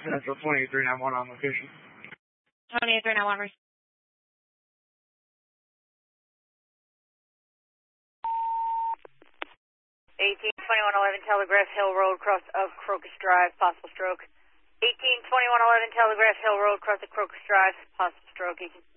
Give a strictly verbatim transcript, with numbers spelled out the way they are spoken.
Central twenty-eight three nine one on location. twenty-eight three nine one. eighteen twenty-one eleven Telegraph Hill Road, cross of Crocus Drive, possible stroke. eighteen twenty-one eleven Telegraph Hill Road, cross of Crocus Drive, possible stroke. eighteen